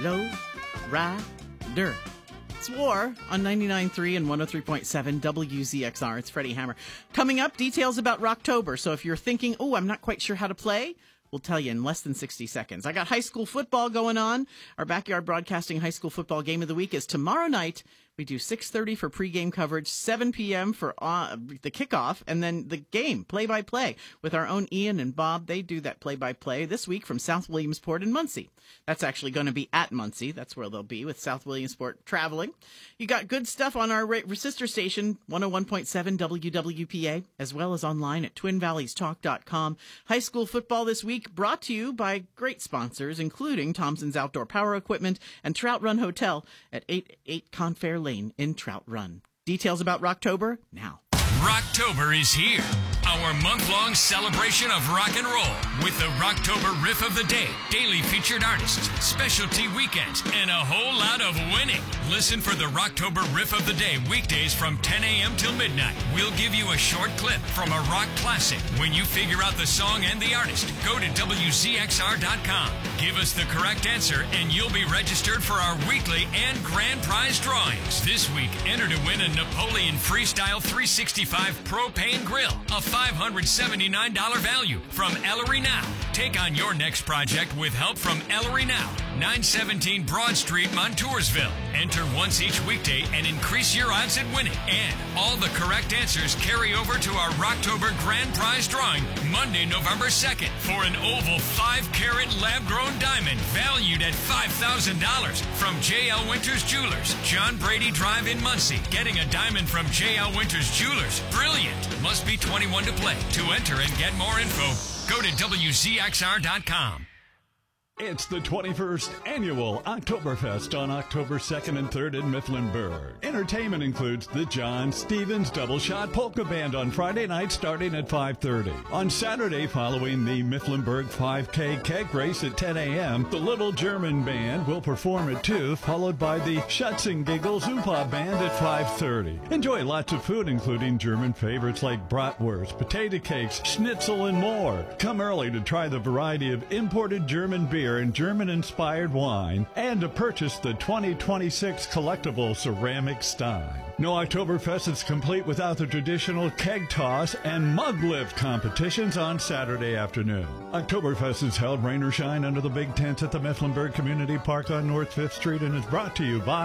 Low Rider. It's War on 99.3 and 103.7 WZXR. It's Freddie Hammer. Coming up, details about Rocktober. So if you're thinking, oh, I'm not quite sure how to play, we'll tell you in less than 60 seconds. I got high school football going on. Our Backyard Broadcasting high school football game of the week is tomorrow night. We do 6:30 for pregame coverage, 7 p.m. for the kickoff, and then the game, play-by-play, with our own Ian and Bob. They do that play-by-play this week from South Williamsport and Muncie. That's actually going to be at Muncie. That's where they'll be with South Williamsport traveling. You got good stuff on our sister station, 101.7 WWPA, as well as online at TwinValleysTalk.com. High school football this week brought to you by great sponsors, including Thompson's Outdoor Power Equipment and Trout Run Hotel at 88 Confair Lane in Trout Run. Details about Rocktober now. Rocktober is here. Our month-long celebration of rock and roll with the Rocktober Riff of the Day, daily featured artists, specialty weekends, and a whole lot of winning. Listen for the Rocktober Riff of the Day weekdays from 10 a.m. till midnight. We'll give you a short clip from a rock classic. When you figure out the song and the artist, go to WZXR.com. Give us the correct answer and you'll be registered for our weekly and grand prize drawings. This week, enter to win a Napoleon Freestyle 365 propane grill, a $579 value from Ellery Now. Take on your next project with help from Ellery Now, 917 Broad Street, Montoursville. Enter once each weekday and increase your odds at winning. And all the correct answers carry over to our Rocktober Grand Prize drawing Monday, November 2nd for an oval 5-carat lab-grown diamond valued at $5,000 from J.L. Winters Jewelers, John Brady Drive in Muncie. Getting a diamond from J.L. Winters Jewelers, brilliant. Must be 21 to play. To enter and get more info, go to WZXR.com. It's the 21st Annual Oktoberfest on October 2nd and 3rd in Mifflinburg. Entertainment includes the John Stevens Double Shot Polka Band on Friday night starting at 5:30. On Saturday, following the Mifflinburg 5K keg race at 10 a.m., the Little German Band will perform at 2, followed by the Schutz and Giggles Upa Band at 5:30. Enjoy lots of food, including German favorites like bratwurst, potato cakes, schnitzel, and more. Come early to try the variety of imported German beer and German-inspired wine, and to purchase the 2026 collectible ceramic stein. No Oktoberfest is complete without the traditional keg toss and mug lift competitions on Saturday afternoon. Oktoberfest is held rain or shine under the big tents at the Mifflinburg Community Park on North 5th Street and is brought to you by